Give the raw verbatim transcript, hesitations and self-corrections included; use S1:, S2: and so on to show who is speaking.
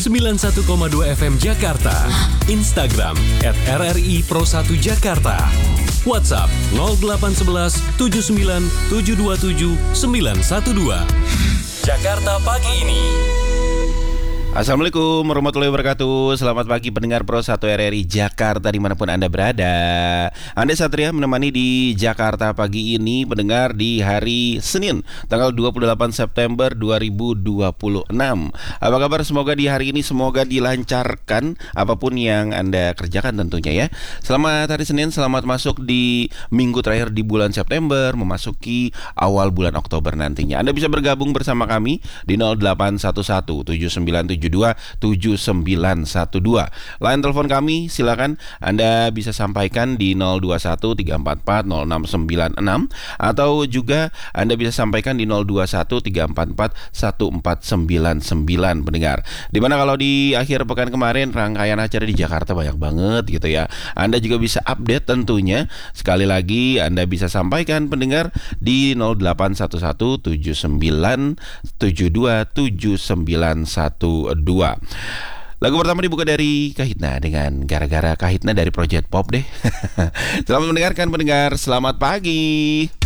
S1: sembilan puluh satu koma dua F M Jakarta. Instagram at R R I Pro satu Jakarta. WhatsApp nol delapan satu satu tujuh sembilan tujuh dua tujuh sembilan satu dua. Jakarta pagi ini.
S2: Assalamualaikum warahmatullahi wabarakatuh. Selamat pagi pendengar Pro satu R R I Jakarta dimanapun Anda berada. Anda Satria menemani di Jakarta pagi ini pendengar di hari Senin tanggal dua puluh delapan September dua ribu dua puluh enam. Apa kabar? Semoga di hari ini semoga dilancarkan apapun yang Anda kerjakan tentunya ya. Selamat hari Senin, selamat masuk di minggu terakhir di bulan September, memasuki awal bulan Oktober nantinya. Anda bisa bergabung bersama kami di nol delapan satu satu tujuh sembilan tujuh dua tujuh sembilan satu dua. Line telepon kami silakan Anda bisa sampaikan di nol dua satu tiga empat empat nol enam sembilan enam atau juga Anda bisa sampaikan di nol dua satu tiga empat empat satu empat sembilan sembilan pendengar. Dimana kalau di akhir pekan kemarin rangkaian acara di Jakarta banyak banget gitu ya. Anda juga bisa update tentunya. Sekali lagi Anda bisa sampaikan pendengar di nol delapan satu satu tujuh sembilan tujuh dua tujuh sembilan satu dua. Lagu pertama dibuka dari Kahitna dengan Gara-gara Kahitna dari Project Pop deh. Selamat mendengarkan pendengar, selamat pagi.